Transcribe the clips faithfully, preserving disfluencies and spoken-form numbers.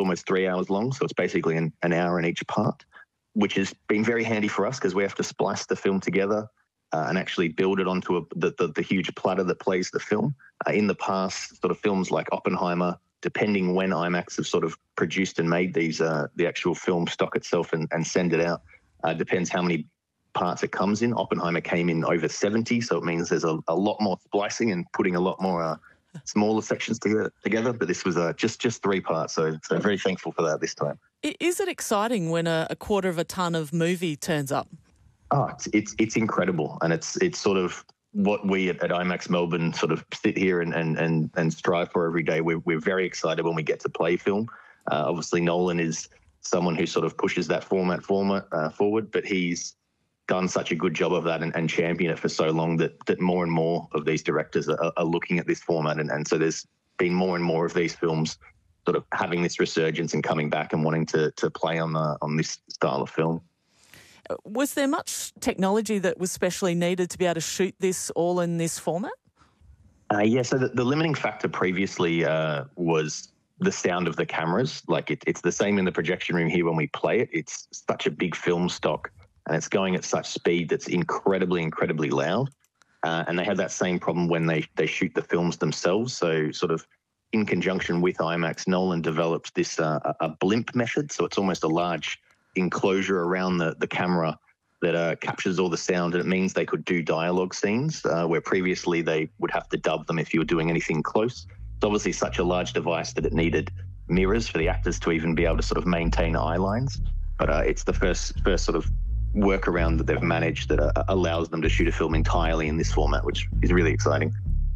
almost three hours long, so it's basically an, an hour in each part, which has been very handy for us because we have to splice the film together uh, and actually build it onto a, the, the, the huge platter that plays the film. Uh, in the past, sort of films like Oppenheimer, depending when IMAX have sort of produced and made these, uh, the actual film stock itself and, and send it out, uh, depends how many parts it comes in. Oppenheimer came in over seventy, so it means there's a, a lot more splicing and putting a lot more uh, smaller sections together, together. But this was uh, just just three parts, so so very thankful for that this time. Is it exciting when a, a quarter of a tonne of movie turns up? Oh, it's, it's it's incredible, and it's it's sort of what we at, at IMAX Melbourne sort of sit here and and and, and strive for every day. We're we're very excited when we get to play film. Uh, obviously, Nolan is someone who sort of pushes that format format uh, forward, but he's done such a good job of that and, and championed it for so long that that more and more of these directors are, are looking at this format, and, and so there's been more and more of these films sort of having this resurgence and coming back and wanting to to play on the on this style of film. Was there much technology that was specially needed to be able to shoot this all in this format? Uh, yeah, so the, the limiting factor previously uh, was the sound of the cameras. Like it, it's the same in the projection room here when we play it. It's such a big film stock, and it's going at such speed that's incredibly, incredibly loud. Uh, and they have that same problem when they, they shoot the films themselves. So sort of in conjunction with IMAX, Nolan developed this uh, a blimp method. So it's almost a large enclosure around the, the camera that uh, captures all the sound, and it means they could do dialogue scenes uh, where previously they would have to dub them if you were doing anything close. It's obviously such a large device that it needed mirrors for the actors to even be able to sort of maintain eye lines. But uh, it's the first first sort of workaround that they've managed that uh, allows them to shoot a film entirely in this format, which is really exciting.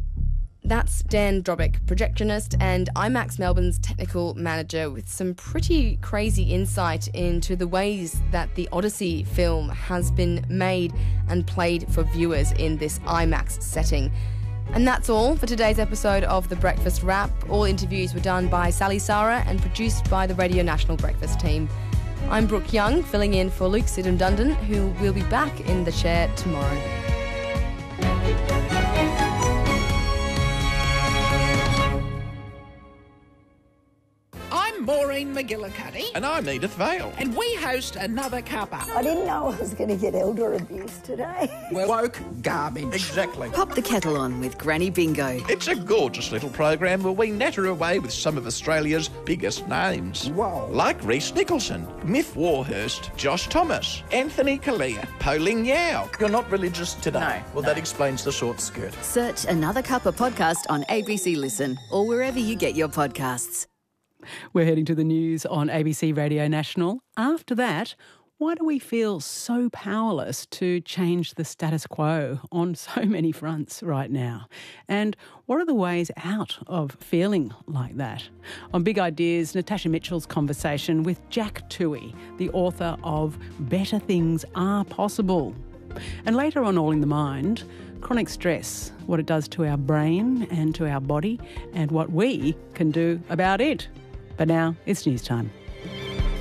That's Dan Drobick, projectionist and IMAX Melbourne's technical manager, with some pretty crazy insight into the ways that the Odyssey film has been made and played for viewers in this IMAX setting. And that's all for today's episode of The Breakfast Wrap. All interviews were done by Sally Sara and produced by the Radio National Breakfast team. I'm Brooke Young, filling in for Luke Sidham-Dundon, who will be back in the chair tomorrow. I'm Maureen McGillicuddy. And I'm Edith Vale. And we host Another Cuppa. I didn't know I was going to get elder abuse today. We're woke garbage. Exactly. Pop the kettle on with Granny Bingo. It's a gorgeous little program where we natter away with some of Australia's biggest names. Whoa. Like Rhys Nicholson, Miff Warhurst, Josh Thomas, Anthony Kalia, Pauline Yao. You're not religious today. No, well, no. that explains the short skirt. Search Another Cuppa podcast on A B C Listen or wherever you get your podcasts. We're heading to the news on A B C Radio National. After that, why do we feel so powerless to change the status quo on so many fronts right now? And what are the ways out of feeling like that? On Big Ideas, Natasha Mitchell's conversation with Jack Toohey, the author of Better Things Are Possible. And later on All in the Mind, chronic stress, what it does to our brain and to our body, and what we can do about it. But now it's news time.